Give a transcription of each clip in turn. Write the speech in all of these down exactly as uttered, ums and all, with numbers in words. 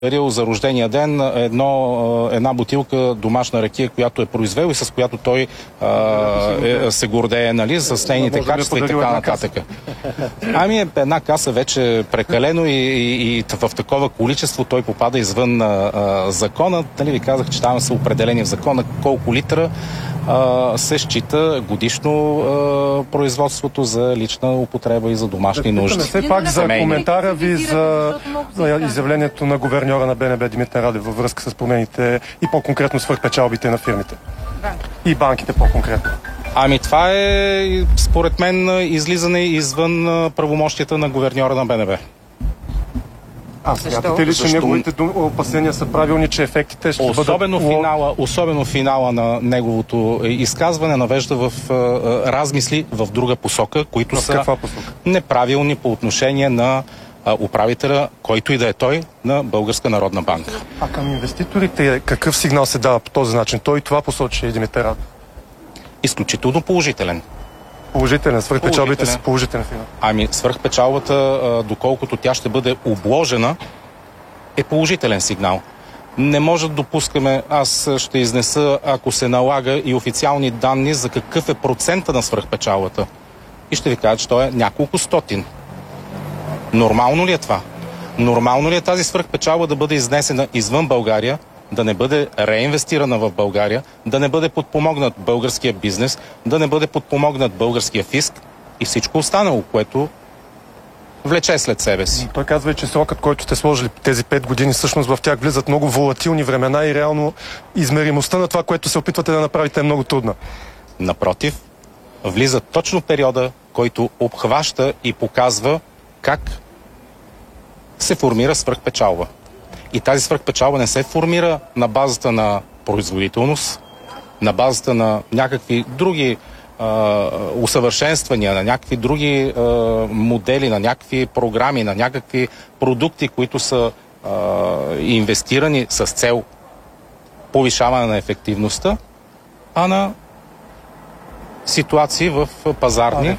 за рождения ден едно, една бутилка домашна ракия, която е произвел и с която той а, е, се гордее, нали, с нейните качества и така нататък. Ами една каса вече е прекалено и, и, и в такова количество той попада извън а, а, закона. Нали, ви казах, че там са определени в закона колко литра а, се счита годишно а, производството за лична употреба и за домашни нужди. Все пак за коментара ви за, за изявлението на гуверньора на БНБ Димитър Радев във връзка с промените и по-конкретно свръхпечалбите на фирмите. И банките по-конкретно. Ами това е, според мен, излизане извън правомощията на гуверньора на БНБ. А смятате ли, че Защо? неговите опасения са правилни, че ефектите ще особено бъдат... Финала, особено финала на неговото изказване навежда в а, размисли в друга посока, които в са каква посока? неправилни по отношение на а, управителя, който и да е той, на Българска народна банка. А към инвеститорите какъв сигнал се дава по този начин? Той това посочи Димитър Радев. Изключително положителен. Положителен, свръхпечалбите са положителен финал. Ами свръхпечалбата, доколкото тя ще бъде обложена, е положителен сигнал. Не може да допускаме, аз ще изнеса, ако се налага, и официални данни за какъв е процента на свръхпечалбата. И ще ви кажа, че то е няколко стотин. Нормално ли е това? Нормално ли е тази свръхпечалба да бъде изнесена извън България, да не бъде реинвестирана в България, да не бъде подпомогнат българския бизнес, да не бъде подпомогнат българския фиск и всичко останало, което влече след себе си. Той казва, че срокът, който сте сложили тези пет години, всъщност в тях влизат много волатилни времена и реално измеримостта на това, което се опитвате да направите, е много трудна. Напротив, влиза точно периода, който обхваща и показва как се формира свръхпечалба. И тази свръхпечалба не се формира на базата на производителност, на базата на някакви други а, усъвършенствания, на някакви други а, модели, на някакви програми, на някакви продукти, които са а, инвестирани с цел повишаване на ефективността, а на ситуации в пазарни.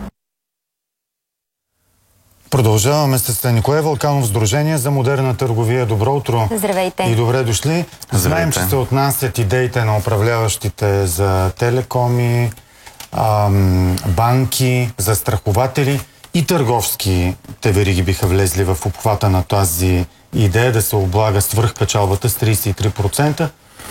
Продължаваме с Николай Вълканов, Сдружение за модерна търговия. Добро утро. Здравейте. И добре дошли. Здравейте. Знаем, че се отнасят идеите на управляващите за телекоми, ам, банки, застрахователи и търговските вериги биха влезли в обхвата на тази идея да се облага свръхпечалбата с тридесет и три процента.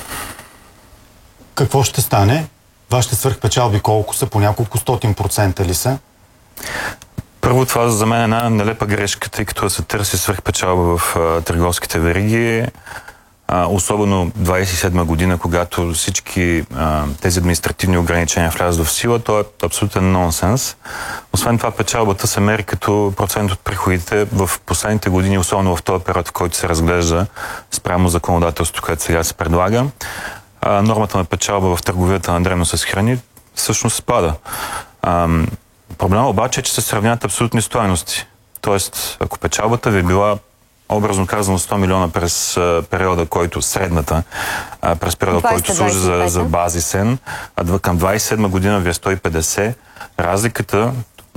Какво ще стане? Вашите свръхпечалби колко са? По няколко стотин процента ли са? Първо, това за мен е една нелепа грешка, тъй като се търси свръхпечалба в а, търговските вериги. А, особено двадесет и седма година, когато всички а, тези административни ограничения влязат в сила, то е абсолютен нонсенс. Освен това, печалбата се мери като процент от приходите в последните години, особено в този период, в който се разглежда спрямо законодателството, което сега се предлага. А, нормата на печалба в търговията на дребно с храни всъщност спада. А, Проблема обаче е, че се сравняват абсолютни стойности. Тоест, ако печалбата ви е била, образно казано, сто милиона през а, периода, който средната, а, през периода, който служи за, за базисен, а към двадесет и седма година ви е сто и петдесет, разликата,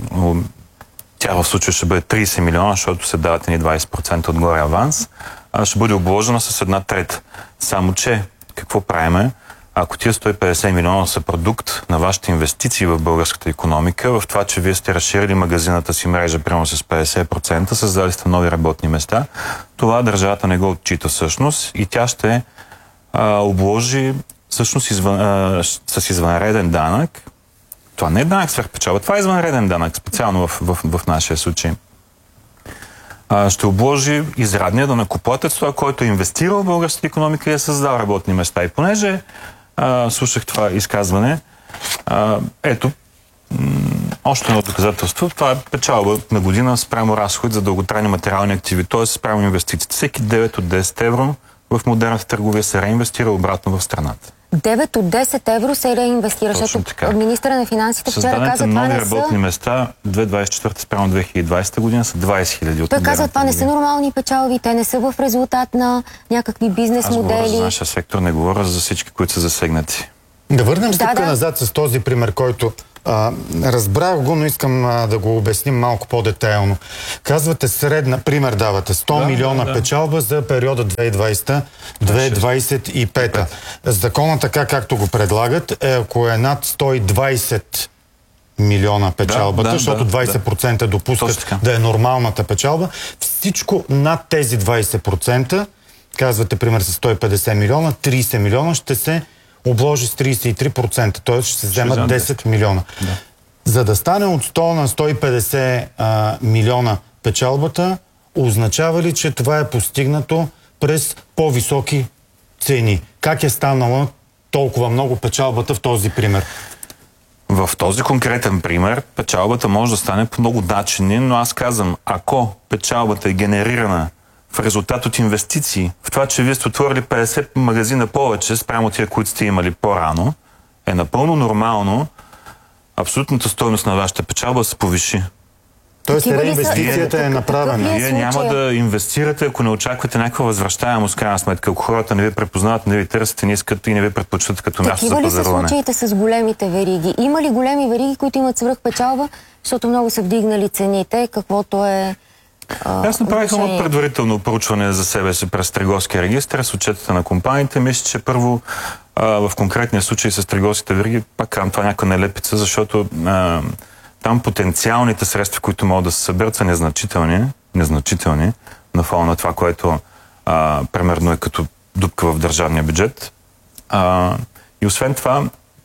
тя в случая ще бъде тридесет милиона, защото се дават ни двадесет процента отгоре аванс, а ще бъде обложена с една трета. Само че, какво правиме? Ако тия сто и петдесет милиона са продукт на вашите инвестиции в българската икономика, в това, че вие сте разширили магазината си мрежа примерно с петдесет процента, създали сте нови работни места, това държавата не го отчита всъщност и тя ще а, обложи всъщност извън, а, с извънреден данък. Това не е данък свръхпечалба, това е извънреден данък, специално в, в, в, в нашия случай. А, ще обложи изрядния данъкоплатец, това, който е инвестирал в българската икономика и е създал работни места. И понеже А, слушах това изказване. А, ето, още едно доказателство. Това е печалба на година спрямо разход за дълготрайни материални активи, т.е. спрямо инвестициите. Всеки девет от десет евро в модерната търговия се реинвестира обратно в страната. девет от десет евро се реинвестира, защото министъра на финансите вчера каза, това нови не работни са... места две хиляди двадесет и четвърта спрямо две хиляди и двадесета година са двадесет хиляди от Той каза, това не са нормални печалби, те не са в резултат на някакви бизнес Аз модели. Аз говоря за нашия сектор, не говоря за всички, които са засегнати. Да върнем стъпка да, да. назад с този пример, който А, разбрах го, но искам а, да го обясним малко по-детайлно. Казвате средна, пример давате, сто да, милиона да, да. печалба за периода две хиляди и двадесета - две хиляди двадесет и пета. Закона така, както го предлагат, е ако е над сто и двадесет милиона печалбата, да, да, защото двадесет процента допускат да е нормалната печалба. Всичко над тези двадесет процента, казвате пример с сто и петдесет милиона, тридесет милиона ще се обложи с тридесет и три процента, т.е. ще се вземат десет милиона. Да. За да стане от сто на сто и петдесет а, милиона печалбата, означава ли, че това е постигнато през по-високи цени? Как е станала толкова много печалбата в този пример? В този конкретен пример печалбата може да стане по много начини, но аз казвам, ако печалбата е генерирана в резултат от инвестиции, в това, че вие сте отворили петдесет магазина повече спрямо тия, които сте имали по-рано, е напълно нормално абсолютната стойност на вашата печалба да се повиши. Тоест, реинвестицията е направена. Вие няма да инвестирате, ако не очаквате някаква възвръщаемост, крайна сметка. Ако хората не ви препознават, не ви търсят, не искат и не ви предпочитат като място за пазаруване. Такива ли са случаите с големите вериги? Има ли големи вериги, които имат свръхпечалба, защото много са вдигнали цените, каквото е... А, Аз направих едно предварително проучване за себе си през търговския регистр с отчетите на компаниите. Мисля, че първо а, в конкретния случай с търговските вериги, пак казвам, това е някаква нелепица, защото а, там потенциалните средства, които могат да се съберат, са незначителни, незначителни на фона на това, което а, примерно е като дупка в държавния бюджет. А, и освен това,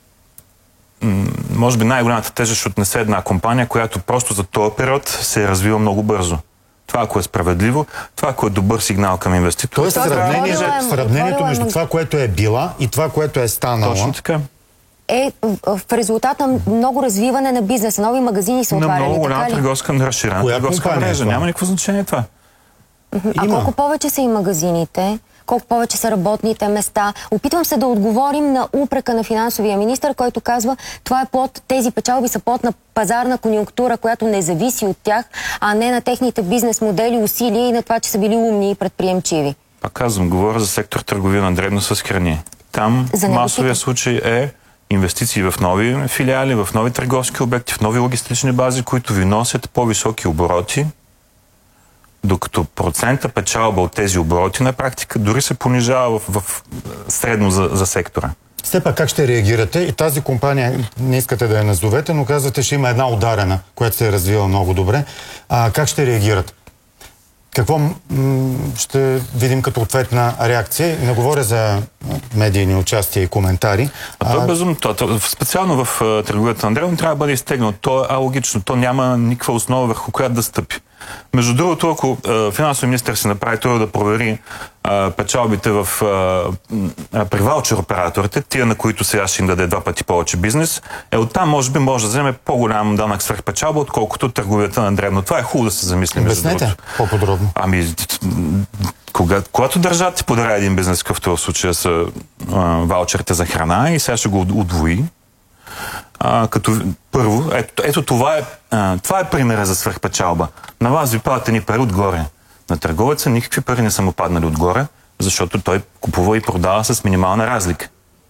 може би най-голямата тежест ще отнесе една компания, която просто за този период се е развила много бързо. Това, ако е справедливо, това, ако е добър сигнал към инвеститора. Тоест, сравнение, е, сравнението между това, което е била и това, което е станало. Точно така. Е в резултат на много развиване на бизнеса. Нови магазини са отваряли. На много голяма търговска, разширена търговска мрежа. Няма никакво значение това. А Има. колко повече са и магазините? Колко повече са работните места? Опитвам се да отговорим на упрека на финансовия министър, който казва, това е плод, тези печалби са плод на пазарна конюнктура, която не зависи от тях, а не на техните бизнес модели, усилия и на това, че са били умни и предприемчиви. Пак казвам, говоря за сектор търговия на дребно с храни. Там масовия случай е инвестиции в нови филиали, в нови търговски обекти, в нови логистични бази, които ви носят по-високи обороти, докато процента печалба от тези обороти на практика дори се понижава в, в средно за, за сектора. Все пак как ще реагирате? И тази компания, не искате да я назовете, но казвате, ще има една ударена, която се е развила много добре. А, как ще реагират? Какво ще видим като ответна реакция? Не говоря за медийни участия и коментари. А то е безумно. Специално в търговията на дребно трябва да бъде изтегнато. То е алогично. То няма никаква основа, върху която да стъпи. Между другото, ако финансовия министър се направи това да провери а, печалбите в, а, при ваучер операторите, тия на които сега ще им даде два пъти повече бизнес, е оттам може би може да вземе по-голям данък свръхпечалба, отколкото търговията на дребно. Това е хубаво да се замислим. Обяснете по-подробно. Ами, кога, когато държавата ти подаря един бизнес, какъвто в случая са а, ваучерите за храна и сега ще го удвои, А, като първо, ето, ето това е а, това е примера за свръхпечалба. На вас ви падат едни пари отгоре. На търговеца никакви пари не са му паднали отгоре, защото той купува и продава с минимална разлика.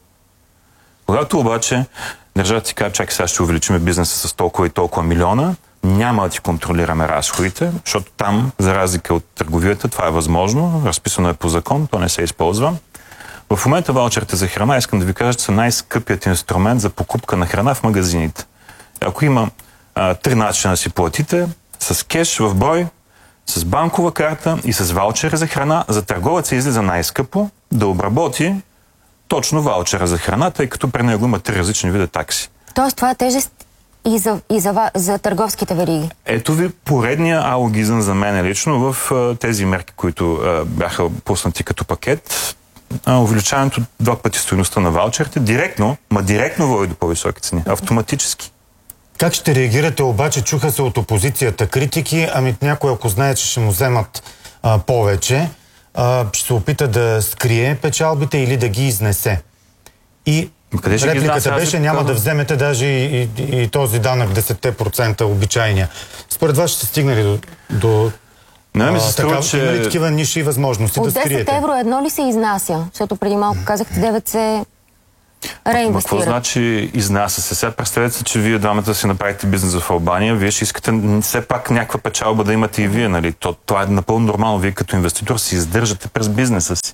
Когато обаче държавата си казва, чакай сега ще увеличим бизнеса с толкова и толкова милиона, няма да ти контролираме разходите, защото там, за разлика от търговията, това е възможно, разписано е по закон, то не се използва. В момента ваучерите за храна, искам да ви кажа, че са най-скъпият инструмент за покупка на храна в магазините. Ако има а, три начина да си платите, с кеш в брой, с банкова карта и с ваучери за храна, за търговеца излиза най-скъпо да обработи точно ваучера за храна, тъй като при него има три различни вида такси. Тоест това е тежест и за, и за, за търговските вериги? Ето ви поредния алогизъм за мен лично в а, тези мерки, които а, бяха пуснати като пакет. Увеличаването два пъти стойността на ваучерите директно, ма директно води до по-високи цени. Автоматически. Как ще реагирате обаче? Чуха се от опозицията критики, ами някой, ако знае, че ще му вземат а, повече, а, ще се опита да скрие печалбите или да ги изнесе. И къде ще репликата ги беше, няма да вземете даже и, и, и този данък десет процента обичайния. Според вас ще се стигнали до... до Не, ми се струва, така, че... има ли такива ниши и възможности от да скриете? десет евро едно ли се изнася? Защото преди малко казахте девет се реинвестират. Какво значи изнася се? Сега представете се, че вие двамата си направите бизнес в Албания, вие ще искате все пак някаква печалба да имате и вие, нали? То, това е напълно нормално. Вие като инвеститор си издържате през бизнеса си.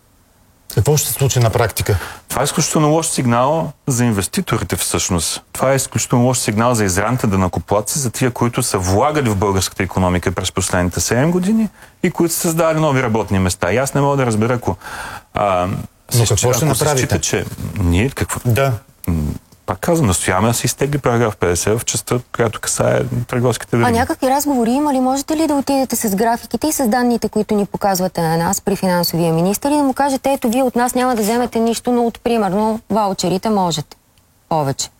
Какво ще се случи на практика? Това е изключително лош сигнал за инвеститорите всъщност. Това е изключително лош сигнал за израните данъкоплатци, за тия, които са влагали в българската икономика през последните седем години и които са създали нови работни места. И аз не мога да разбера, ако... А, Но какво ще направите? Счита, че ние какво... Да. Пак казвам, настояваме да се изтегли параграф петдесет в частта, която касае търговските вериги. А някакви разговори има ли? Можете ли да отидете с графиките и с данните, които ни показвате на нас при финансовия министър и да му кажете, ето вие от нас няма да вземете нищо, но от примерно ваучерите можете повече?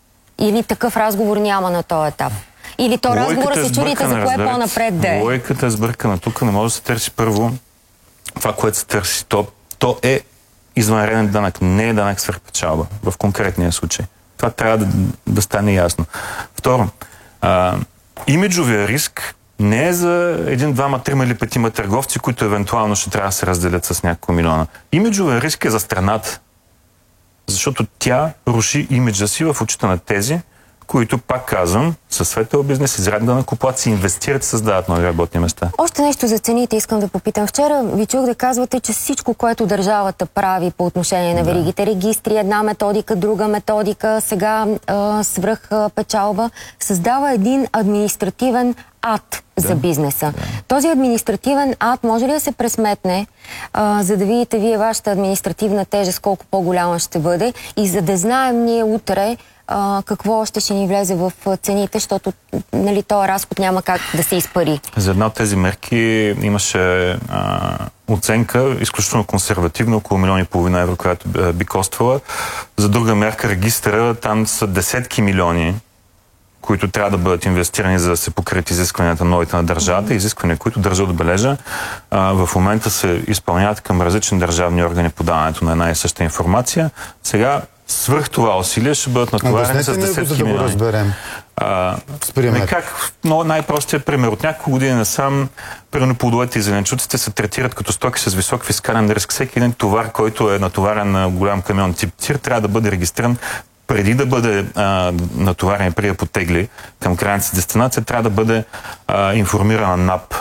Или такъв разговор няма на този етап? Или то разговора се чудите за кое по-напред да е? Логиката е сбъркана. Тук не може да се търси първо това, което се търси. То, то е извънреден данък, не е данък свръхпечалба в конкретния случай. Това трябва да, да стане ясно. Второ, а, имиджовия риск не е за един, двама, трима или петима търговци, които евентуално ще трябва да се разделят с няколко милиона. Имиджовия риск е за страната, защото тя руши имиджа си в очите на тези, които, пак казвам, със светъл бизнес, изрядни данъкоплатци инвестират и създават нови работни места. Още нещо за цените искам да попитам. Вчера ви чух да казвате, че всичко, което държавата прави по отношение на веригите, да. регистри, една методика, друга методика, сега а, свръх а, печалба, създава един административен ад да. за бизнеса. Да. Този административен ад може ли да се пресметне, а, за да видите вие вашата административна тежест колко по-голяма ще бъде и за да знаем ние утре Uh, какво още ще ни влезе в цените, защото нали, този разход няма как да се изпари. За една от тези мерки имаше а, оценка, изключително консервативна, около милион и половина евро, която би коствала. За друга мерка, регистъра, там са десетки милиони, които трябва да бъдат инвестирани, за да се покрият изискванията на новите на държавата, mm-hmm. изисквания, които държа да отбележа. А, в момента се изпълняват към различни държавни органи подаването на една и съща информация. Сега свръх това усилие ще бъдат натоварени с десетки милиони. Да го разберем. А, не как, но най-простият пример. От няколко години насам, примерно плодовете и зеленчуците се третират като стоки с висок фискален риск. Всеки един товар, който е натоварен на голям камион тип тир, трябва да бъде регистриран преди да бъде а, натоварен и преди да потегли към крайната дестинация, трябва да бъде а, информирана НАП.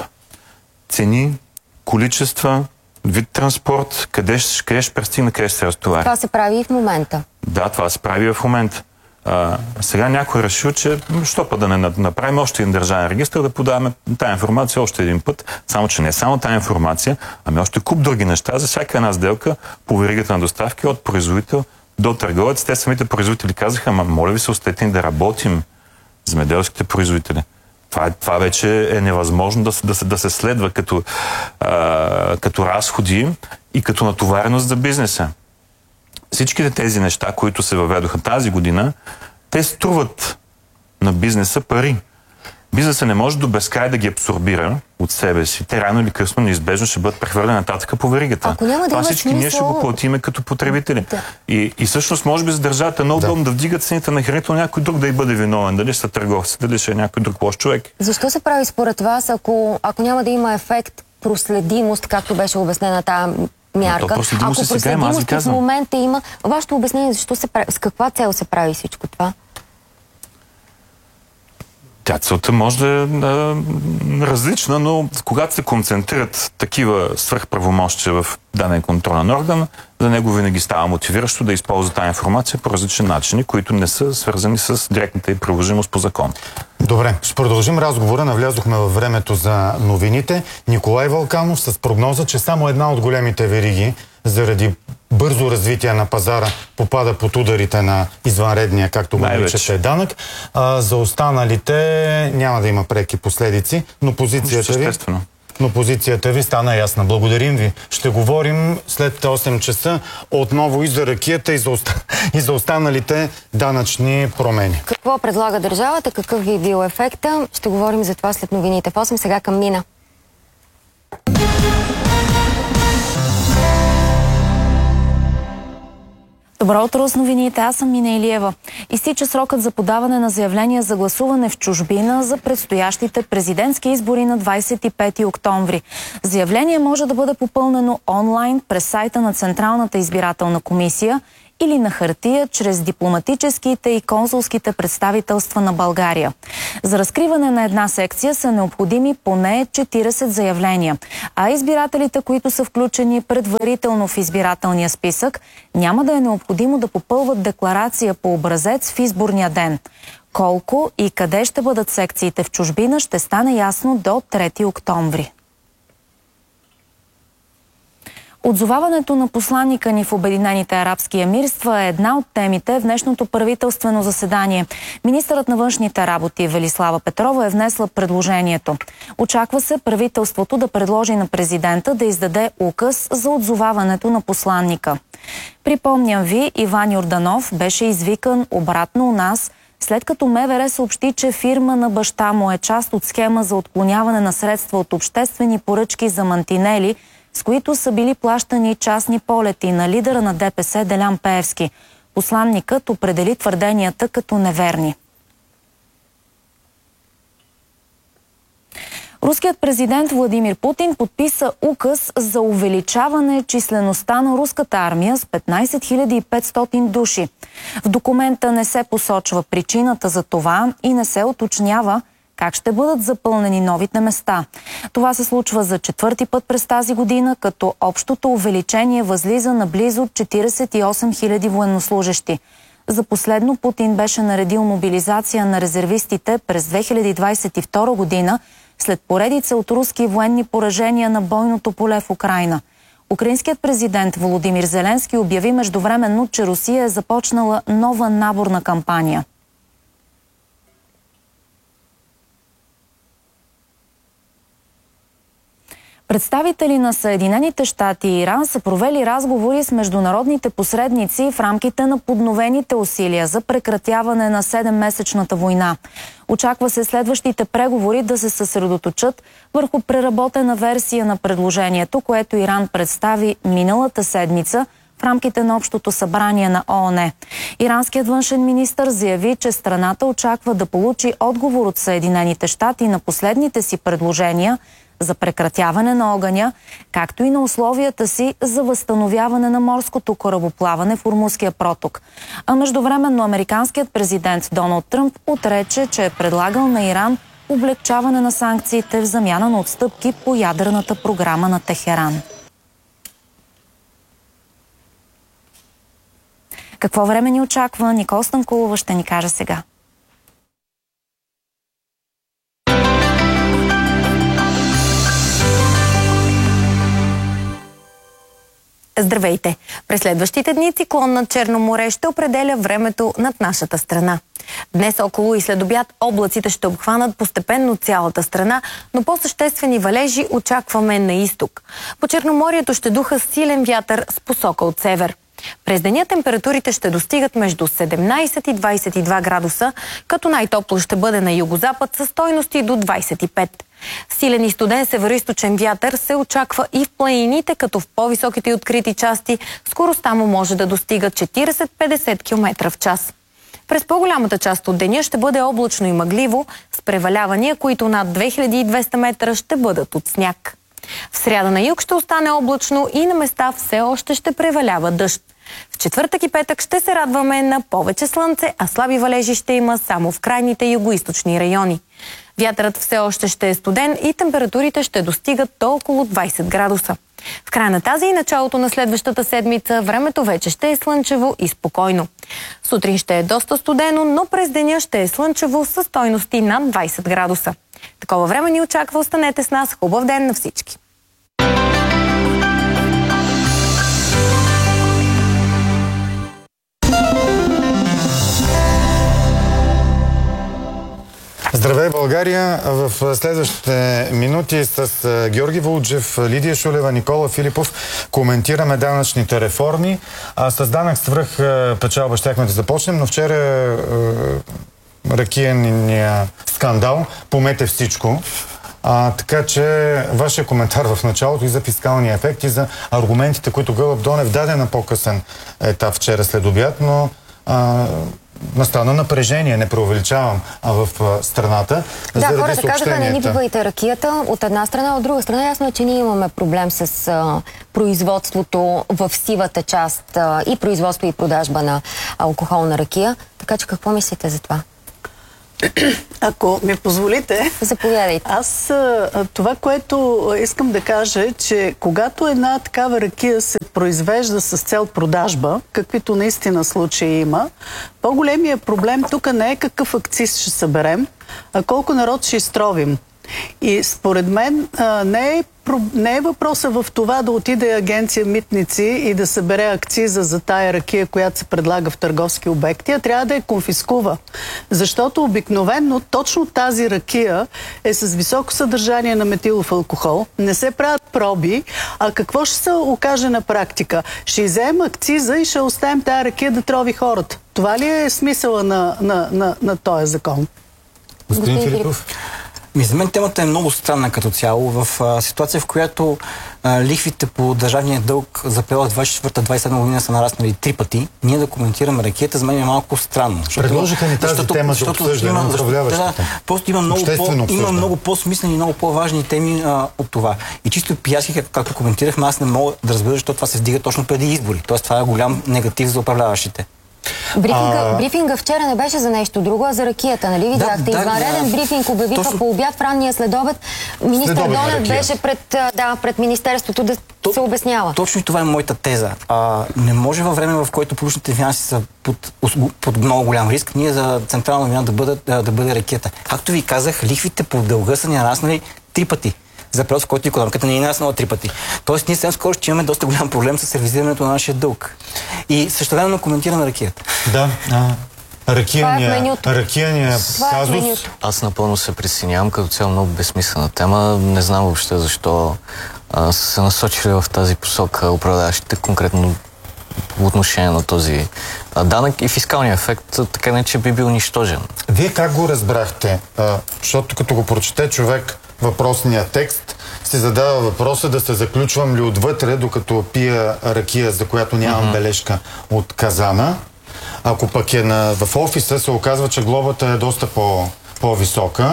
Цени, количества, вид транспорт, къде ще, къде ще пристигне, къде ще се разтовари. Това се прави и в момента. Да, това се прави и в момента. А, сега някой решил, че що па да не направим още един държавен регистр, да подаваме тази информация още един път, само че не само тази информация, ами още куп други неща за всяка една сделка по веригата на доставки от производител до търговец. Те самите производители казаха, ама моля ви се, остете да работим с земеделските производители. Това, това вече е невъзможно да, да, да се следва като, а, като разходи и като натовареност за бизнеса. Всичките тези неща, които се въведоха тази година, те струват на бизнеса пари. Бизнесът не може до безкрай да ги абсорбира от себе си. Те рано или късно неизбежно ще бъдат прехвърлени нататък по веригата. Ако няма да това всички смисъл... ние ще го платиме като потребители. Да. И, и всъщност може би за държавата е много удобно да. да вдигат цените на храните, но някой друг да й бъде виновен. Дали ще са търговци, дали ще е някой друг лош човек. Защо се прави според вас, ако, ако няма да има ефект, проследимост, както беше обяснена тази мярка? Но проследимост ако проследимост в момента има... Вашето обяснение, защо се прави, с каква цел се прави всичко това? Тя целта може да е а, различна, но когато се концентрират такива свръхправомощия в даден контролен орган, за него винаги става мотивиращо да използва тази информация по различни начини, които не са свързани с директната и приложимост по закон. Добре, ще продължим разговора. Навлязохме във времето за новините. Николай Вълканов с прогноза, че само една от големите вериги заради бързо развитие на пазара попада под ударите на извънредния, както го наричате, данък. А, за останалите няма да има преки последици, но позицията ви, но позицията ви стана ясна. Благодарим ви. Ще говорим след осем часа отново и за ракията, и за, оста... и за останалите данъчни промени. Какво предлага държавата? Какъв ви е бил ефекта? Ще говорим за това след новините. В осем сега към Нина. Добро утро с новините. Аз съм Мина Илиева. Изтича срокът за подаване на заявления за гласуване в чужбина за предстоящите президентски избори на двадесет и пети октомври. Заявление може да бъде попълнено онлайн през сайта на Централната избирателна комисия или на хартия чрез дипломатическите и консулските представителства на България. За разкриване на една секция са необходими поне четиридесет заявления, а избирателите, които са включени предварително в избирателния списък, няма да е необходимо да попълват декларация по образец в изборния ден. Колко и къде ще бъдат секциите в чужбина ще стане ясно до трети октомври. Отзоваването на посланника ни в Обединените арабски емирства е една от темите в днешното правителствено заседание. Министърът на външните работи Велислава Петрова е внесла предложението. Очаква се правителството да предложи на президента да издаде указ за отзоваването на посланника. Припомням ви, Иван Йорданов беше извикан обратно у нас, след като МВР съобщи, че фирма на баща му е част от схема за отклоняване на средства от обществени поръчки за мантинели, с които са били плащани частни полети на лидера на ДПС Делян Пеевски. Посланникът определи твърденията като неверни. Руският президент Владимир Путин подписа указ за увеличаване числеността на руската армия с петнайсет хиляди и петстотин души. В документа не се посочва причината за това и не се уточнява как ще бъдат запълнени новите места. Това се случва за четвърти път през тази година, като общото увеличение възлиза на близо четирийсет и осем хиляди военнослужещи. За последно Путин беше наредил мобилизация на резервистите през две хиляди двайсет и втора година, след поредица от руски военни поражения на бойното поле в Украйна. Украинският президент Володимир Зеленски обяви междувременно, че Русия е започнала нова наборна кампания. Представители на Съединените щати и Иран са провели разговори с международните посредници в рамките на подновените усилия за прекратяване на седеммесечната война. Очаква се следващите преговори да се съсредоточат върху преработена версия на предложението, което Иран представи миналата седмица в рамките на Общото събрание на ООН. Иранският външен министър заяви, че страната очаква да получи отговор от Съединените щати на последните си предложения за прекратяване на огъня, както и на условията си за възстановяване на морското корабоплаване в Ормузския проток. А междувременно американският президент Доналд Тръмп отрече, че е предлагал на Иран облегчаване на санкциите в замяна на отстъпки по ядрената програма на Техеран. Какво време ни очаква? Никол Станкулова ще ни каже сега. Здравейте! През следващите дни циклон над Черно море ще определя времето над нашата страна. Днес около и след обяд облаците ще обхванат постепенно цялата страна, но по-съществени валежи очакваме на изток. По Черноморието ще духа силен вятър с посока от север. През деня температурите ще достигат между седемнайсет и двайсет и два градуса, като най-топло ще бъде на югозапад със стойности до двайсет и пет. Силен и студен североизточен вятър се очаква и в планините, като в по-високите и открити части скоростта му може да достига четирийсет до петдесет километра в час. През по-голямата част от деня ще бъде облачно и мъгливо, с превалявания, които над две хиляди и двеста метра ще бъдат от сняг. В сряда на юг ще остане облачно и на места все още ще превалява дъжд. В четвъртък и петък ще се радваме на повече слънце, а слаби валежи ще има само в крайните югоизточни райони. Вятърът все още ще е студен и температурите ще достигат до около двайсет градуса. В края на тази и началото на следващата седмица времето вече ще е слънчево и спокойно. Сутрин ще е доста студено, но през деня ще е слънчево със стойности над двайсет градуса. Такова време ни очаква. Останете с нас. Хубав ден на всички! Здравей, България! В следващите минути с Георги Вълджев, Лидия Шулева, Никола Филипов коментираме данъчните реформи. А с данък свръх печалба щяхме да започнем, но вчера е, ракияния скандал помете всичко. А, така че вашия коментар в началото и за фискалния ефект и за аргументите, които Гълъб Донев даде на по-късен етап вчера след обяд, но а, настана напрежение, не преувеличавам, а в а, страната. Да, хората казаха, не ни пипайте ракията от една страна, от друга страна ясно е, че ние имаме проблем с а, производството в сивата част а, и производство и продажба на алкохолна ракия. Така че какво мислите за това? Ако ми позволите, заповядайте. Аз това, което искам да кажа е, че когато една такава ракия се произвежда с цел продажба, каквито наистина случаи има, по-големият проблем тук не е какъв акциз ще съберем, а колко народ ще изтровим. И според мен не е, не е въпроса в това да отиде агенция Митници и да събере акциза за тая ракия, която се предлага в търговски обекти, а трябва да я конфискува. Защото обикновенно точно тази ракия е с високо съдържание на метилов алкохол, не се правят проби, а какво ще се окаже на практика? Ще изземем акциза и ще оставим тая ракия да трови хората. Това ли е смисъла на, на, на, на този закон? Господин Филипов? Ми, за мен темата е много странна като цяло. В а, ситуация, в която а, лихвите по държавния дълг за периода двадесет и четвърта двадесет и седма година са нараснали три пъти, ние да коментираме ракията, за мен е малко странно. Предложиха ни тази защото, тема за обсъждане на управляващите. Да, просто има много, по, има много по-смислени и много по-важни теми а, от това. И чисто пияски, както коментирахме, аз не мога да разбера, защо това се вдига точно преди избори. Тоест това е голям негатив за управляващите. Брифинга, а... брифинга вчера не беше за нещо друго, а за ракията, нали видяхте? Да, Извънреден да, брифинг обявиха точно... по обяд в ранния следобед. Министър Донев беше пред, да, пред Министерството да То... се обяснява. Точно това е моята теза. А, не може във време, в което публичните финанси са под, под много голям риск, ние за централна вина да бъде, да, да бъде ракията. Както ви казах, лихвите по дълга са ни нараснали три пъти. За период, в който икономиката не е нараснала три пъти. Тоест, ние съвсем скоро ще имаме доста голям проблем с сервизирането на нашия дълг. И също време коментираме ракията. Да, а, ракияния, ракияния казус. Аз напълно се присъединявам, като цяло много безсмислена тема. Не знам въобще защо а, са се насочили в тази посока управляващите, конкретно по отношение на този а, данък и фискалния ефект, така не че би бил нищожен. Вие как го разбрахте? А, защото като го прочете човек въпросния текст, се задава въпроса да се заключвам ли отвътре, докато пия ракия, за която нямам uh-huh. бележка от казана. Ако пък е на, в офиса, се оказва, че глобата е доста по, по-висока.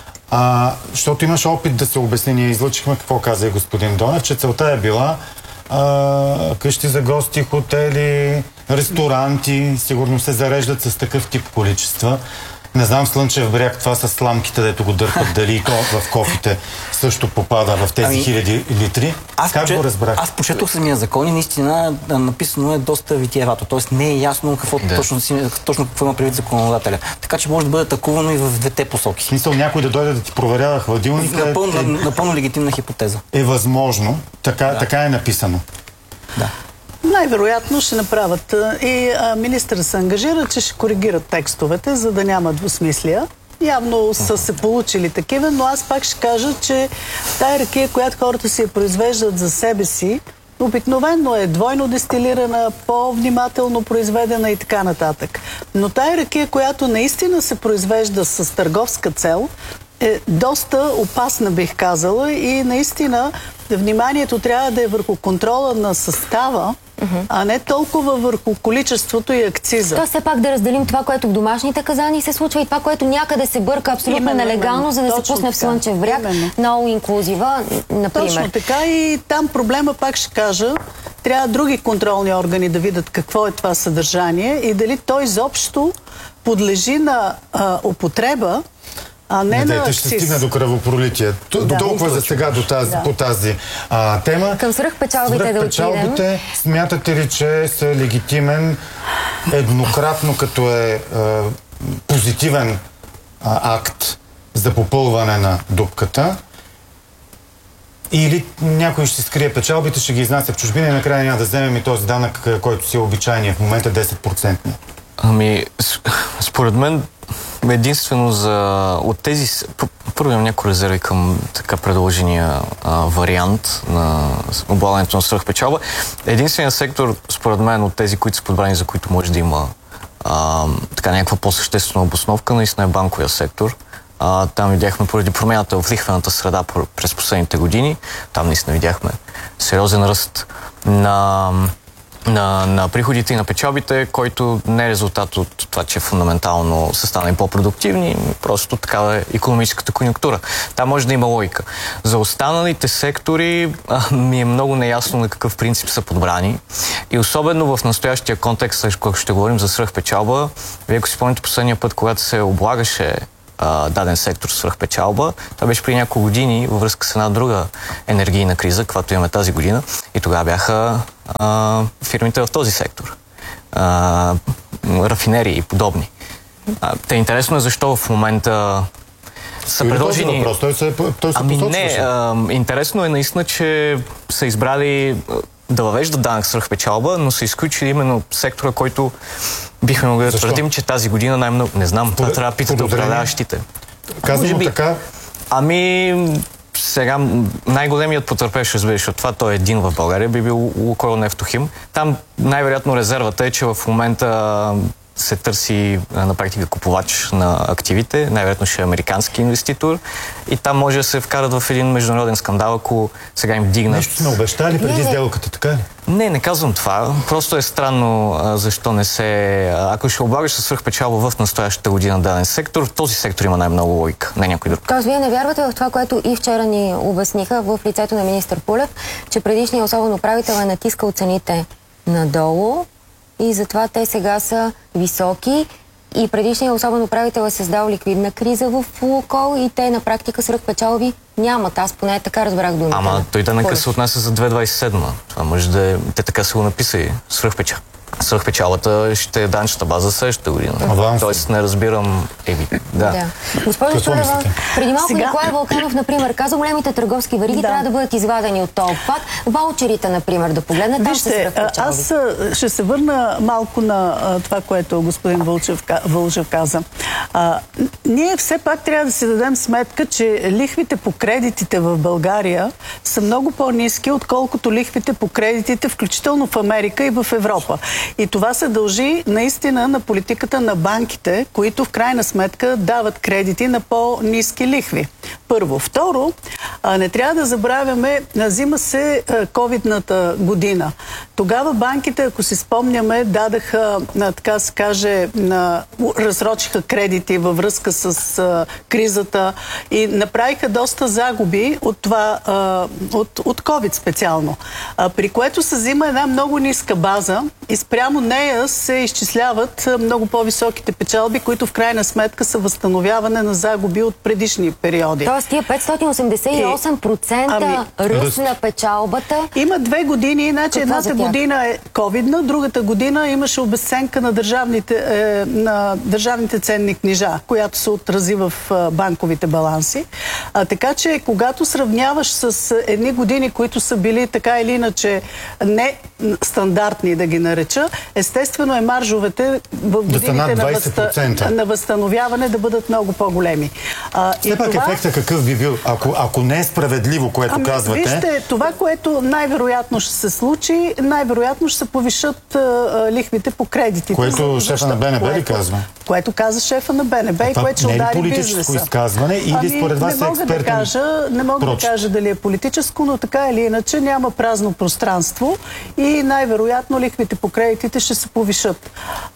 А, защото имаше опит да се обясни, ние излъчихме какво каза и господин Донев, че целта е била а, къщи за гости, хотели, ресторанти, сигурно се зареждат с такъв тип количества. Не знам Слънчев бряг, това с сламките, дето го дърпат, дали и то в кофите също попада в тези ами, хиляди литри. Аз как почет, го разбрах? Аз прочетох самия закон и наистина написано е доста витиевато. Тоест не е ясно какво да. точно, точно какво има предвид законодателя. Така че може да бъде атакувано и в двете посоки. В смисъл някой да дойде да ти проверява хладилника. Напълно, е, напълно легитимна хипотеза. Е възможно. Така, да. така е написано. Да. Най-вероятно ще направят и а, министър се ангажира, че ще коригират текстовете, за да няма двусмислия. Явно са се получили такива, но аз пак ще кажа, че тая ракия, която хората си я произвеждат за себе си, обикновено е двойно дестилирана, по-внимателно произведена и така нататък. Но тая ракия, която наистина се произвежда с търговска цел, е доста опасна, бих казала, и наистина вниманието трябва да е върху контрола на състава, uh-huh. а не толкова върху количеството и акциза. То все пак да разделим това, което в домашните казани се случва и това, което някъде се бърка абсолютно именно, нелегално, именно. за да Точно се пусне в Слънчев бряг на All Inclusive, например. Точно така и там проблема, пак ще кажа, трябва други контролни органи да видят какво е това съдържание и дали той изобщо подлежи на а, употреба, а не, не на акциз. Ще стигна до кръвопролитие. Да, Толкова за сега до тази, да. по тази а, тема. Към свръхпечалбите да отидем. Смятате ли, че са легитимен еднократно като е а, позитивен а, акт за попълване на дупката? Или някой ще скрие печалбите, ще ги изнася в чужбина и накрая няма да вземем и този данък, който си е обичайния в момента десет процента? Ами, според мен единствено за от тези... Първо имам някои резерви към така предложения а, вариант на облагането на свръхпечалба. Единственият сектор, според мен, от тези, които са подбрани, за които може да има а, така някаква по-съществена обосновка, наистина е банковия сектор. А, там видяхме поради промената в лихвената среда през последните години. Там наистина видяхме сериозен ръст на на, на приходите и на печалбите, който не е резултат от това, че фундаментално са станали по-продуктивни, просто такава е икономическата конюнктура. Там може да има логика. За останалите сектори а, ми е много неясно на какъв принцип са подбрани. И особено в настоящия контекст, когато ще говорим за свръхпечалба, вие ако си спомните последния път, когато се облагаше а, даден сектор свръхпечалба, това беше при няколко години във връзка с една друга енергийна криза, която имаме тази година. И тогава бяха а, фирмите в този сектор. А, рафинерии и подобни. А, те интересно е защо в момента са Или предложени... този въпрос, той се, той се ами посочваше. не, а, интересно е наистина, че са избрали да въвеждат данък свръхпечалба, но са изключили именно сектора, който бихме могли да твърдим, че тази година най-много... Не знам, това трябва да питате управляващите. Казвам така... Ами... Сега най-големият потърпевш, разбираш, от това той е един в България, би бил Лукойл Нефтохим. Там най-вероятно резервата е, че в момента се търси на практика купувач на активите, най-вероятно ще е американски инвеститор и там може да се вкарат в един международен скандал, ако сега им вдигнат... Нещо сме обещали преди сделката, така ли? Не, не казвам това. Просто е странно а, защо не се... Ако ще облагаш със свръхпечалба в настоящата година даден сектор, в този сектор има най-много логика, не някой друг. Тоест, вие не вярвате в това, което и вчера ни обясниха в лицето на министър Пулев, че предишният особен управител е натискал цените надолу и затова те сега са високи и предишният особен управител е създал ликвидна криза в Лукойл и те на практика свръхпечалби нямат. Аз поне така разбрах думите. Ама той данъка се отнася за две хиляди двадесет и седма. Това може да е... Те така са го написали. Свръхпечал. Свръхпечалата ще е данъчната база следващата година. Аванс. Тоест не разбирам... Еби, да. Да. Госпожо Столева, преди малко Сега... Николай Вълканов, например, каза, големите търговски вериги да. трябва да бъдат извадени от този обхват. Ваучерите, например, да погледнат, там се свръхпечалби. Аз ще се върна малко на а, това, което господин Вълчев, Вълчев каза. А, ние все пак трябва да си дадем сметка, че лихвите по кредитите в България са много по-ниски, отколкото лихвите по кредитите, включително в Америка и в Европа. И това се дължи наистина на политиката на банките, които в крайна сметка дават кредити на по-ниски лихви. Първо. Второ, не трябва да забравяме, взима се ковидната година. Тогава банките, ако си спомняме, дадаха, така се каже, разрочиха кредити във връзка с кризата и направиха доста загуби от това, от, от COVID специално. При което се взима една много ниска база и спрямо нея се изчисляват много по-високите печалби, които в крайна сметка са възстановяване на загуби от предишни периоди. Тоест тия петстотин осемдесет и осем процента ами, ръст на печалбата... Има две години, значи едната година е ковидна, другата година имаше обезценка на държавните, е, на държавните ценни книжа, която се отрази в банковите баланси. А, така че, когато сравняваш с едни години, които са били така или иначе не стандартни, да ги нареча, естествено е маржовете в годините на, възста... на възстановяване да бъдат много по-големи. Все пак това... ефектът какъв би бил, ако, ако не е справедливо, което ами, казвате? Вижте, това, което най-вероятно ще се случи, най-вероятно ще се повишат а, лихвите по кредитите. Което за... шефа на БНБ ли казва? Което каза шефа на БНБ и което ще удари бизнеса. Не е политическо изказване или ами, според вас е експертен? Да кажа, не мога Проч. да кажа дали е политическо, но така или иначе няма празно пространство и най-вероятно лихвите по кредитите ще се повишат.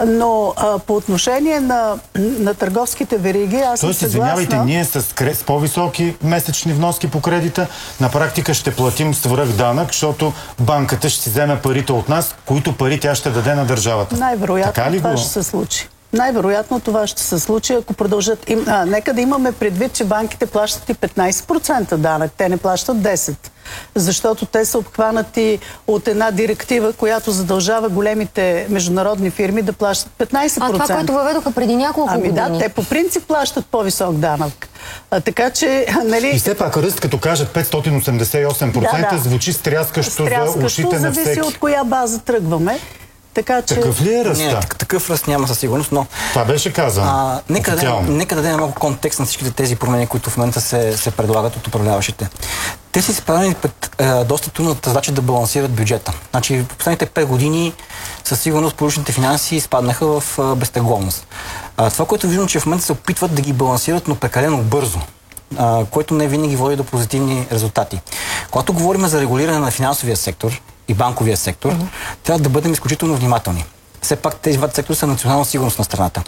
Но а, по отношение на, на търговските вериги, аз съм съгласна... извинявайте, ние с, с по-високи месечни вноски по кредита на практика ще платим свръх данък, защото банката ще си вземе парите от нас, които пари тя ще даде на държавата. Най-вероятно това го? ще се случи. Най-вероятно това ще се случи, ако продължат... Им, а, нека да имаме предвид, че банките плащат и петнайсет процента данък. Те не плащат десет процента. Защото те са обхванати от една директива, която задължава големите международни фирми да плащат петнайсет процента. А това, което въведоха преди няколко ами години. Ами да, те по принцип плащат по-висок данък. А, така че, нали... И все пак ръст, като кажат петстотин осемдесет и осем процента, да, да. звучи стряскащо, стряскащо за ушите на всеки. Зависи от коя база тръгваме. Така, че... Такъв ли е ръста? Не, такъв ръст няма със сигурност, но... Това беше казано. Нека да, нека да дадем малко контекст на всичките тези промени, които в момента се, се предлагат от управляващите. Те си справени пред е, доста трудната задача да балансират бюджета. Значи в последните пет години със сигурност публичните финанси изпаднаха в е, безтегловност. А, това, което виждам, че в момента се опитват да ги балансират, но прекалено бързо, а, което не винаги води до позитивни резултати. Когато говорим за регулиране на финансовия сектор и банковия сектор, mm-hmm. трябва да бъдем изключително внимателни. Все пак тези два сектора са национална сигурност на страната.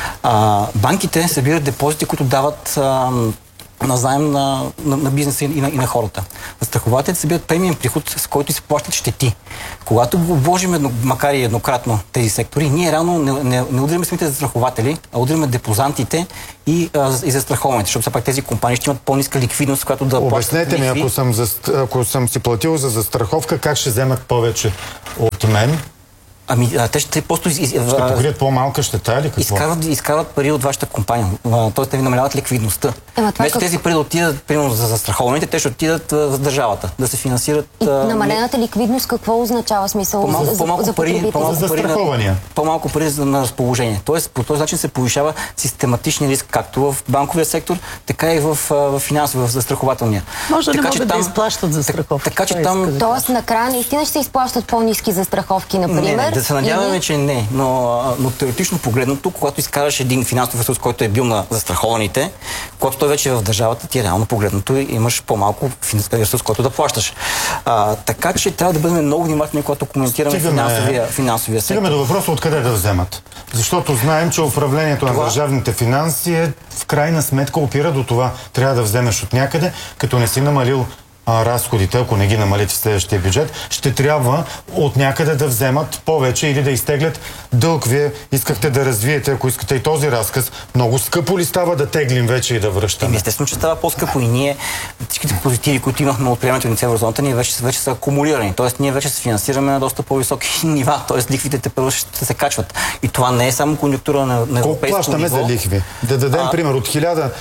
А, банките събират депозити, които дават а, назаем на, на, на бизнеса и на, и на хората. Застрахователите събират премиен приход, с който се плащат щети. Когато го вложим, едно, макар и еднократно тези сектори, ние реално не, не, не удряме самите застрахователи, а удряме депозантите и, а, и застрахованите, защото все пак тези компании ще имат по-ниска ликвидност, която да плащат. Обяснете ми, ако съм, за, ако съм си платил за застраховка, как ще вземат повече от мен? Ами, а, те ще просто... Из, ще покрият по-малка щета или какво? Изкарват, изкарват пари от вашата компания. Тоест, те ви намаляват ликвидността. Вместо как... тези пари да отидат, примерно, за застрахованите, те ще отидат в държавата, да се финансират... И намалената ликвидност какво означава смисъл по-малко, за, по-малко за пари, по-малко за застрахования? По-малко пари на разположение. Тоест, по този начин се повишава систематичен риск, както в банковия сектор, така и в, в финансовия, в застрахователния. Може да не могат могат там, да изплащат застраховки. Така, че там... Тоест, накрая наистина ще се изплащат по-ниски застраховки, например. Не, не, да се надяваме, или... че не, но, но теоретично погледнато, когато изкараш един финансов ресурс, който е бил на застрахованите, когато той вече е в държавата, ти реално погледнато имаш по-малко ресурс, който да плащаш. А, така че трябва да бъдем много внимателни, когато коментираме Стигаме, финансовия, финансовия сектор. Стигаме до въпроса откъде да вземат. Защото знаем, че управлението това... на държавните финанси е в крайна сметка опира до това. Трябва да вземеш от някъде, като не си намалил разходите, ако не ги намалите в следващия бюджет, ще трябва от някъде да вземат повече или да изтеглят дълг. Вие искахте да развиете, ако искате и този разказ. Много скъпо ли става да теглим вече и да връщаме? Естествено, че става по-скъпо и ние, всичките позитиви, които имахме от приемането на еврозоната, ние вече, вече са акумулирани. Тоест, ние вече се финансираме на доста по-високи нива. Тоест, лихвите те първо ще се качват. И това не е само конюнктура на, на европейско ниво. Колко плащаме за лихви? Да дадем а... пример от хиляда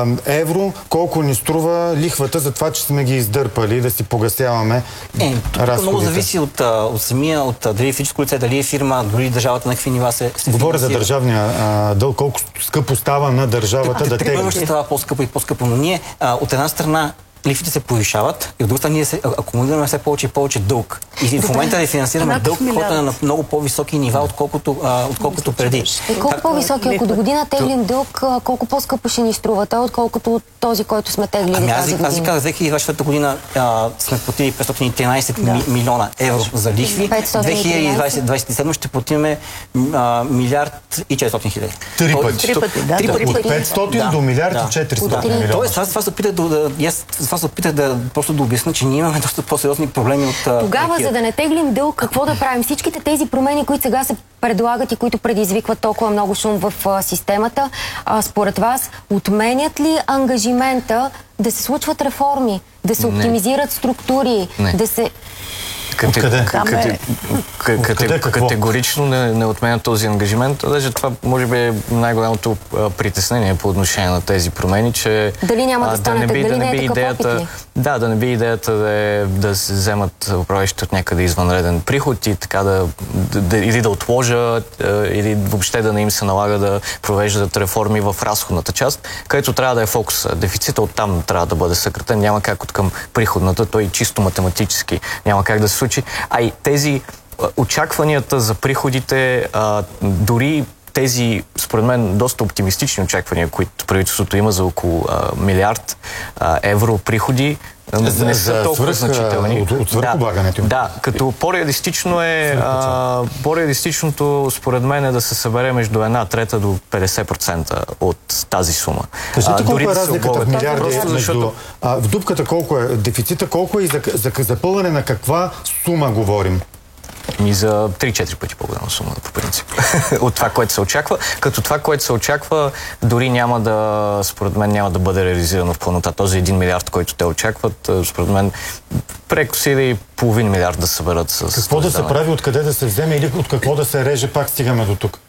евро, колко ни струва лихвата за това, че сме ги издърпали, да си погасяваме е, разходите. Много зависи от, от самия, от дали е физическо лице, дали е фирма, дори държавата на какви нива се, се Говоря за държавния а, дълг, колко скъпо става на държавата да, да тегли. Трябва ще става по-скъпо и по-скъпо, но ние а, от една страна лихвите се повишават и от друга страна ние се акумулираме все повече и повече дълг. И в момента рефинансираме дълг, който е на много по-високи нива, отколкото, а, отколкото преди. И колко по-високи? Ако до година теглим дълг, колко по-скъпо ще ни струва той, отколкото този, който сме теглили ами, тази година? Аз ви казах, две хиляди и двадесета година а, сме платили петстотин и тринадесет да. милиона евро за лихви. две хиляди двадесет и седма ще платиме а, милиард и четиристотин хиляди. Три пъти. Три пъти, да. Три пъти. От петстотин да. до милиард да. и четиристотин милиона. Тоест, това, това се опитах да, да, това се опитах да просто да обясня, че ние имаме доста по-сериозни проблеми от... Тогава, за да не теглим дълг, какво да правим? Всичките тези промени, които сега се предлагат и които предизвикват толкова много шум в а, системата, а, според вас, отменят ли ангажимента да се случват реформи, да се оптимизират структури, не. да се... Откъде? Кате... Кате... Категорично не, не отменя този ангажимент. Даже това може би е най-голямото притеснение по отношение на тези промени, че... Дали няма да станете, да дали да не е такъв идеята, опит ли? Да, да не би идеята да, е, да се вземат управляващите от някъде извънреден приход и така да, да, да или да отложат, или въобще да не им се налага да провеждат реформи в разходната част, където трябва да е фокус. Дефицита оттам трябва да бъде съкратен. Няма как от към приходната, той чисто математически няма как да се случи. А и тези очакванията за приходите, а, дори тези, според мен, доста оптимистични очаквания, които правителството има за около а, милиард а, евро приходи, за, не са толкова значителни. От, от свръхоблагането. Да, да, като по-реалистично е, а, по-реалистичното според мен е да се събере между една трета до петдесет процента от тази сума. Кажете колко е разликата в милиарди между... Защото... А, в дупката колко е, дефицита колко е и за, за запълване на каква сума говорим? Ми за три-четири пъти по-голяма сума, по принцип, от това, което се очаква. Като това, което се очаква, дори няма да, според мен, няма да бъде реализирано в пълнота. Този един милиард, който те очакват, според мен, преко сили половин милиард да съберат с... Какво да се прави, откъде да се вземе или от какво да се реже, пак стигаме до тук?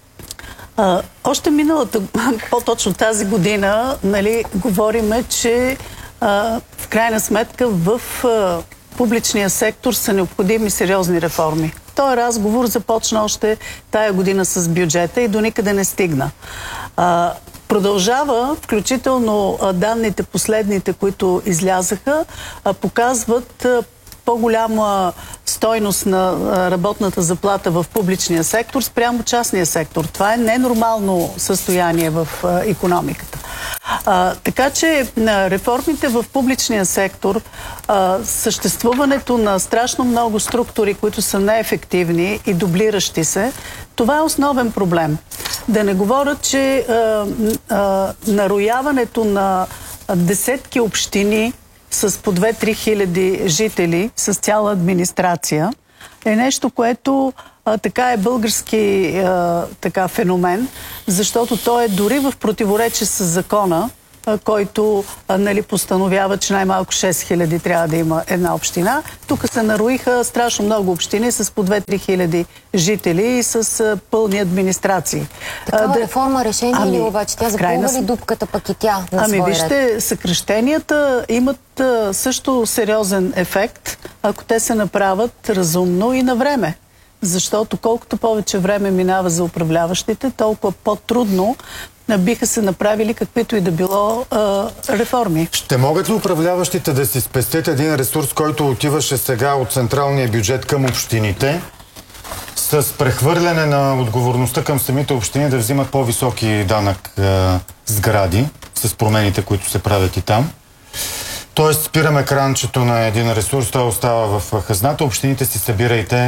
А, още миналата, по-точно тази година, нали, говориме, че а, в крайна сметка в... А, публичния сектор са необходими сериозни реформи. Този разговор започна още тая година с бюджета и до никъде не стигна. А, продължава, включително а, данните последните, които излязаха, а, показват а, по-голяма стойност на а, работната заплата в публичния сектор спрямо частния сектор. Това е ненормално състояние в а, икономиката. А, така че а, реформите в публичния сектор, а, съществуването на страшно много структури, които са неефективни и дублиращи се, това е основен проблем. Да не говоря, че а, а, нарояването на десетки общини с по две-три хиляди жители, с цяла администрация, е нещо, което а, така е български а, така феномен, защото той е дори в противоречие с закона, а, който а, нали, постановява, че най-малко шест хиляди трябва да има една община. Тук се нароиха страшно много общини с по две-три хиляди жители и с а, пълни администрации. Такава да... реформа решение ами, ли обаче? Тя запълва ли дупката пък и тя на Ами свой вижте, ред? съкращенията имат а, също сериозен ефект, ако те се направят разумно и на време. Защото колкото повече време минава за управляващите, толкова по-трудно биха се направили каквито и да било а, реформи. Ще могат ли управляващите да си спестят един ресурс, който отиваше сега от централния бюджет към общините, с прехвърляне на отговорността към самите общини да взимат по-високи данък а, сгради, с промените, които се правят и там? Тоест спираме кранчето на един ресурс, той остава в хазната, общините си събирайте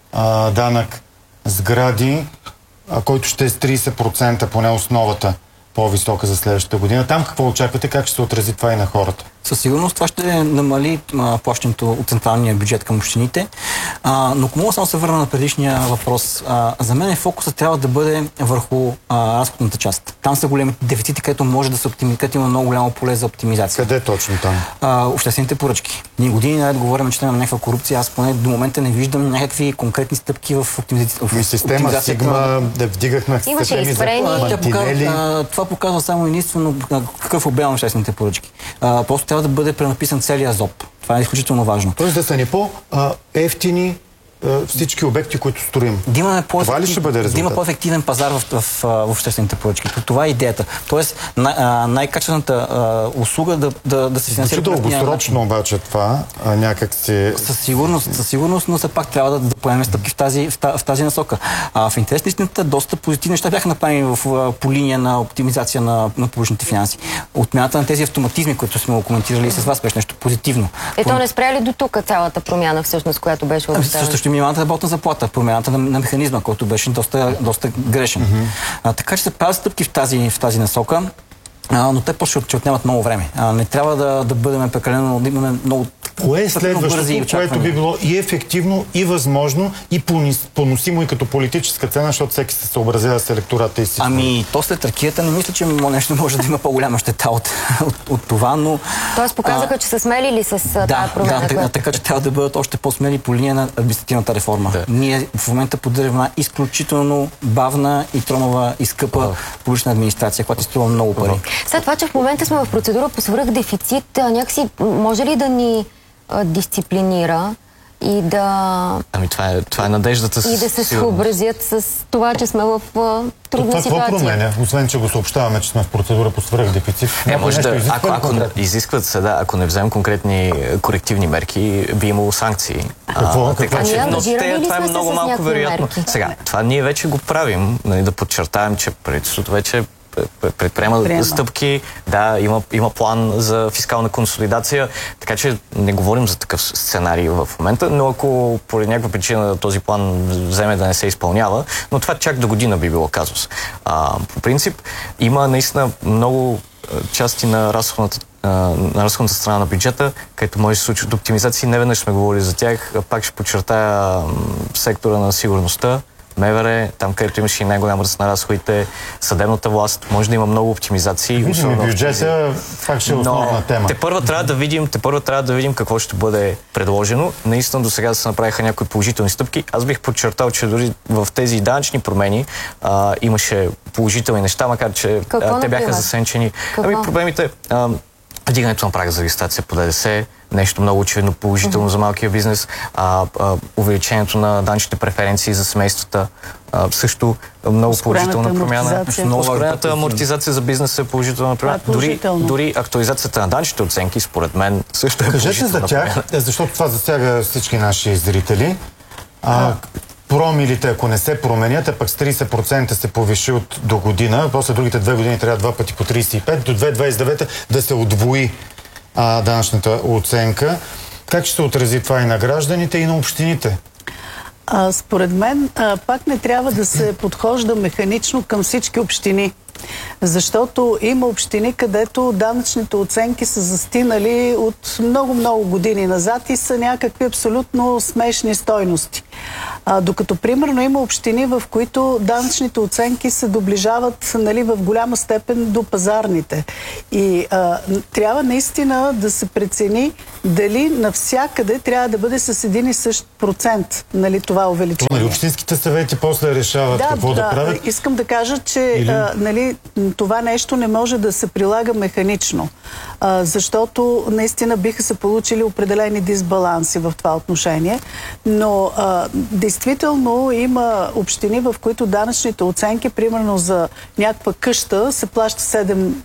а, данък сгради, а, който ще е с трийсет процента, поне основата по-висока за следващата година. Там какво очаквате, как ще се отрази това и на хората? Със сигурност това ще намали а, плащането от централния бюджет към общините. А, но ако мога само се върна на предишния въпрос, а, за мен фокусът трябва да бъде върху а, разходната част. Там са големите дефицити, където може да се оптимизира, където има много голямо поле за оптимизация. Къде точно там? А, обществените поръчки. Ние години наред говорим, че няма някаква корупция. Аз поне до момента не виждам някакви конкретни стъпки в оптимизацията. И система Сигма, да вдигахме системи за мантинели. Това показва само единствено какъв обем на обществените поръчки. А, просто трябва да бъде пренаписан целият ЗОП. Това е изключително важно. Тоест да са ни по-ефтини всички обекти, които строим. Да имаме това ли ще бъде резултат? Да има по-ефективен пазар в, в, в, в обществените поръчки. Това е идеята. Тоест най- най-качествената услуга да, да, да се финансира. Дългосрочно обаче това а, някак си... Със сигурност, със сигурност, но все пак трябва да, да поемем стъпки в тази, в, в тази насока. А, в интерес на истината доста позитивни неща бяха направени в, в, по линия на оптимизация на, на публичните финанси. Отмяната на тези автоматизми, които сме коментирали с вас, беше нещо позитивно. Ето не спря ли до тук цялата промяна, всъщност, която беше обещана? Минималната работна заплата, промяната на, на механизма, който беше доста, доста грешен. Mm-hmm. А, така че се правят стъпки в тази, в тази насока, а, но те после ще отнемат много време. А, не трябва да, да бъдем прекалено, да имаме много... Кое е следващото, което би било и ефективно, и възможно, и поносимо и като политическа цена, защото всеки се съобразява с електората и си? Ами, то след ракията не мисля, че нещо може да има по-голяма щета от, от, от това, но... Тоест показаха, а, че са смели ли с да, тази промяна? Да, така, така че трябва да бъдат още по-смели по линия на административната реформа. Да. Ние в момента поддържаме една изключително бавна и тромава и скъпа uh-huh. публична администрация, която струва много пари. Uh-huh. След това, че в момента сме в процедура по свръхдефицит, някакси може ли да ни дисциплинира и да... Ами това е, това е надеждата с... И да се съобразят с това, че сме в трудна това ситуация. Това променя, освен че го съобщаваме, че сме в процедура по свръхдефицит. Не, може да, ако, ако изискват се, да, ако не вземем конкретни корективни мерки, би имало санкции. Какво? А, така, че, но те, това е много малко вероятно. Мерки? Сега, това ние вече го правим, нали, да подчертаем, че правителството вече предприема Приема. стъпки, да, има, има план за фискална консолидация, така че не говорим за такъв сценарий в момента, но ако по някаква причина този план вземе да не се изпълнява, но това чак до година би било казус. А, по принцип, има наистина много части на разходната на разходната страна на бюджета, където може да се случат оптимизации. Не веднъж сме говорили за тях. Пак ще подчертая сектора на сигурността, МВР, там където имаше и най-голям ръст на разходите, съдебната власт, може да има много оптимизации. Видим бюджета, пак ще е основна тема. Те първа трябва да видим, те първа трябва да видим какво ще бъде предложено. Наистина до сега се направиха някои положителни стъпки. Аз бих подчертал, че дори в тези данъчни промени а, имаше положителни неща, макар че а, те бяха засенчени. Ами проблемите... А, Вдигането на прага за регистрация по ДДС, нещо много очевидно положително mm-hmm. за малкия бизнес, а, а, увеличението на данъчните преференции за семействата, а, също много положителна промяна. Ускорената амортизация за бизнеса е положителна промяна. Е дори, дори актуализацията на данъчните оценки, според мен, също е Кажете положителна за тях, промяна. защото това засяга всички наши зрители. А, промилите, ако не се променят, а пък с трийсет процента се повиши от до година, после другите две години трябва два пъти по трийсет и пет, до две хиляди двадесет и девета да се удвои а, данъчната оценка. Как ще се отрази това и на гражданите, и на общините? А, според мен а, пак не трябва да се подхожда механично към всички общини. Защото има общини, където данъчните оценки са застинали от много-много години назад и са някакви абсолютно смешни стойности. А, докато, примерно, има общини, в които данъчните оценки се доближават, нали, в голяма степен до пазарните. И а, трябва наистина да се прецени дали навсякъде трябва да бъде с един и същ процент, нали, това увеличение. Нали, общинските съвети после решават да, какво да, да правят. Искам да кажа, че Или... а, нали, това нещо не може да се прилага механично, а, защото наистина биха се получили определени дисбаланси в това отношение, но а, действително има общини, в които данъчните оценки, примерно за някаква къща, се плаща седем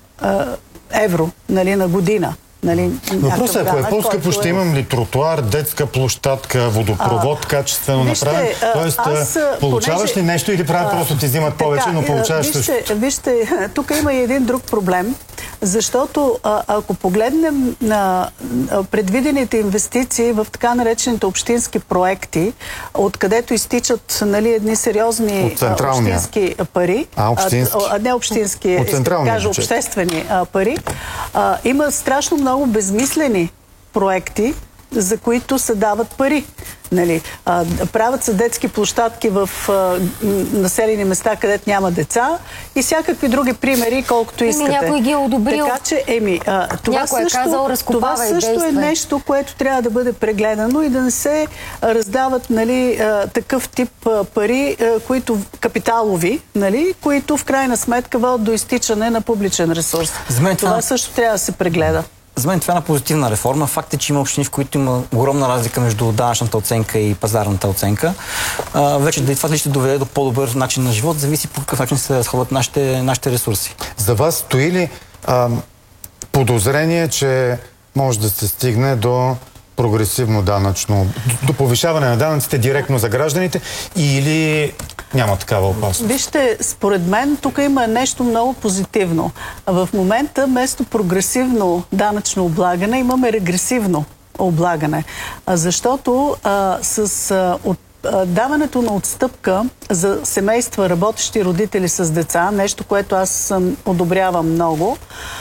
евро, нали, на година. Нали, въпросът е, ако е по-скъпо, ще имам ли тротуар, детска площадка, водопровод, а, качествено вижте, направен? Тоест, аз, получаваш понеже, ли нещо или правят просто ти взимат повече, така, но получаваш вижте, също? Вижте, тук има и един друг проблем, защото а, ако погледнем на а, предвидените инвестиции в така наречените общински проекти, откъдето изтичат, нали, едни сериозни а, общински пари, а, общински. а, не общински, искам да кажа обществени а, пари, а, има страшно много много безмислени проекти, за които се дават пари. Нали, а, правят се детски площадки в а, населени места, където няма деца и всякакви други примери, колкото искате. Еми, някой ги е одобрил. Така че, еми, а, това също, е, казал, това също е нещо, което трябва да бъде прегледано и да не се раздават, нали, а, такъв тип а, пари, а, които капиталови, нали, които в крайна сметка водят до изтичане на публичен ресурс. Това, това също трябва да се прегледа. За мен това е една позитивна реформа. Факт е, че има общини, в които има огромна разлика между данъчната оценка и пазарната оценка. А, вече да това ли ще доведе до по-добър начин на живот, зависи по какъв начин се разходват нашите, нашите ресурси. За вас стои ли а, подозрение, че може да се стигне до прогресивно данъчно, до повишаване на данъците директно за гражданите, или няма такава опасност? Вижте, според мен тук има нещо много позитивно. В момента вместо прогресивно данъчно облагане имаме регресивно облагане. Защото а, с а, от даването на отстъпка за семейства, работещи родители с деца, нещо, което аз съм одобрявам много,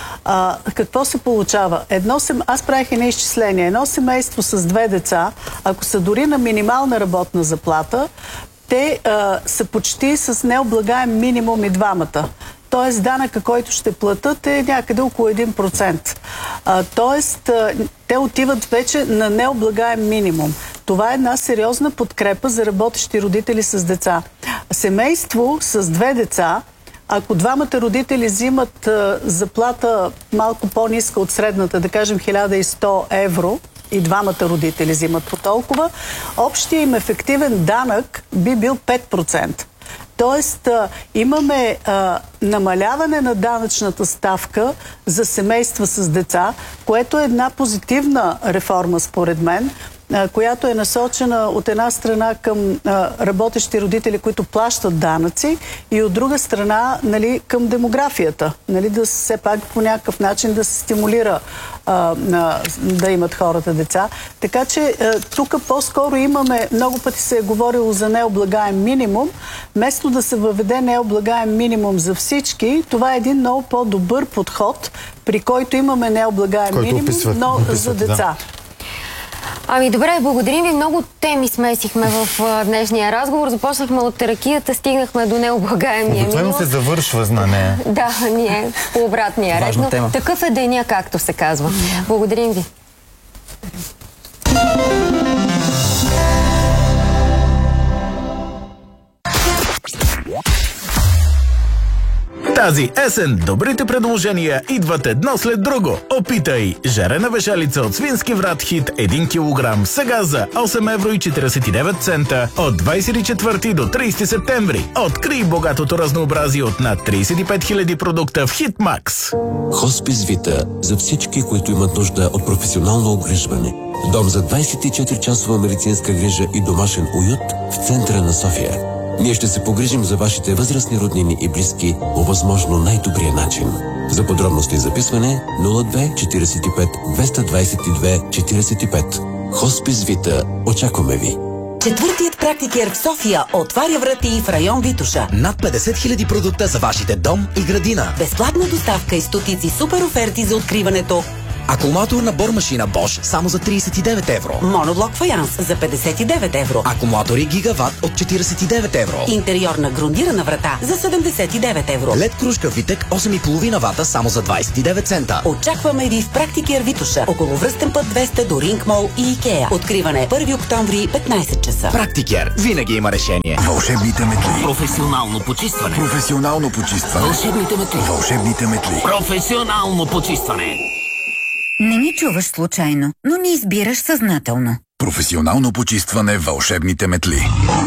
а, какво се получава? Едно сем... Аз правих едно изчисление. Едно семейство с две деца, ако са дори на минимална работна заплата, те а, са почти с необлагаем минимум и двамата. Тоест данъка, който ще платят, е някъде около един процент. А, тоест, а, те отиват вече на необлагаем минимум. Това е една сериозна подкрепа за работещи родители с деца. Семейство с две деца, ако двамата родители взимат а, заплата малко по-ниска от средната, да кажем хиляда и сто евро, и двамата родители взимат по толкова, общия им ефективен данък би бил пет процента. Тоест, а, имаме а, намаляване на данъчната ставка за семейства с деца, което е една позитивна реформа, според мен, а, която е насочена от една страна към а, работещи родители, които плащат данъци, и от друга страна, нали, към демографията. Нали, да все пак по някакъв начин да се стимулира а, а, да имат хората деца. Така че а, тук по-скоро имаме, много пъти се е говорило за необлагаем минимум. Вместо да се въведе необлагаем минимум за всички, това е един много по-добър подход, при който имаме необлагаем който минимум, описват, но описват, за деца. Да. Ами добре, благодарим ви. Много теми смесихме в а, днешния разговор. Започнахме от ракията, стигнахме до необлагаемия минимум. Обикновено се завършва на нея. Да, ние по обратния ред. Но такъв е деня, както се казва. Благодарим ви. Тази есен добрите предложения идват едно след друго. Опитай жарена вешалица от свински врат Хит един килограм. Сега за осем евро и четиридесет и девет цента от двадесет и четвърти до тридесети септември. Открий богатото разнообразие от над тридесет и пет хиляди продукта в Хитмакс. Хоспис Вита за всички, които имат нужда от професионално обгрижване. Дом за двадесет и четири часова медицинска грижа и домашен уют в центъра на София. Ние ще се погрижим за вашите възрастни роднини и близки по възможно най-добрия начин. За подробности и записване нула две четиридесет и пет двеста двадесет и две четиридесет и пет. Хоспис Вита. Очакваме ви! Четвъртият практикер в София отваря врати в район Витоша. Над петдесет хиляди продукта за вашите дом и градина. Безплатна доставка и стотици супер оферти за откриването. Акумулаторна бормашина Bosch само за тридесет и девет евро. Моноблок фаянс за петдесет и девет евро. Акумулатори Гигават от четиридесет и девет евро. Интериорна грундирана врата за седемдесет и девет евро. Лед кружка Витек осем и половина вата само за двадесет и девет цента. Очакваме ви в практикер Витоша, около връстен път двеста до Ринг Мол и Икеа. Откриване първи октомври, петнайсет часа. Практикер винаги има решение. Вълшебните метли. Професионално почистване. Професионално почистване. Вълшебните метли. Вълшебните метли. Професионално почистване. Не ни чуваш случайно, но ни избираш съзнателно. Професионално почистване вълшебните метли.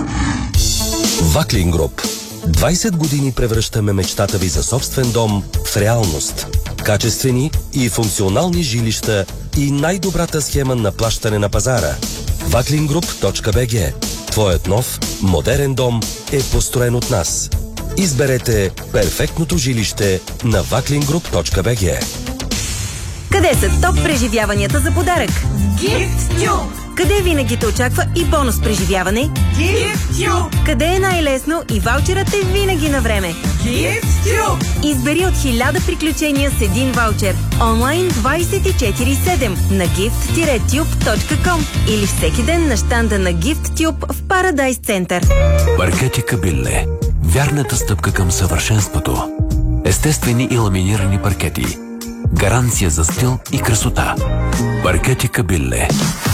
Ваклин Груп. двадесет години превръщаме мечтата ви за собствен дом в реалност. Качествени и функционални жилища и най-добрата схема на плащане на пазара. ваклин груп точка би джи. Твоят нов, модерен дом е построен от нас. Изберете перфектното жилище на ваклин груп точка би джи. Къде са топ преживяванията за подарък? GiftTube! Къде винаги те очаква и бонус преживяване? GiftTube! Къде е най-лесно и ваучерът е винаги на време? GiftTube! Избери от хиляда приключения с един ваучер. Онлайн двадесет и четири седем на gift tube точка com или всеки ден на щанда на GiftTube в Парадайс Център. Паркети Кабилле. Вярната стъпка към съвършенството. Естествени и ламинирани паркети. Гаранция за стил и красота. Паркети Кабилле.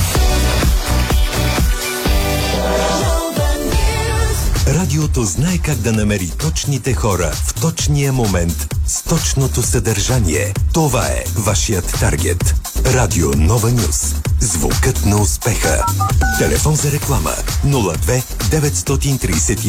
Радиото знае как да намери точните хора в точния момент с точното съдържание. Това е вашият таргет. Радио Нова Нюс. Звукът на успеха. Телефон за реклама нула две деветстотин тридесет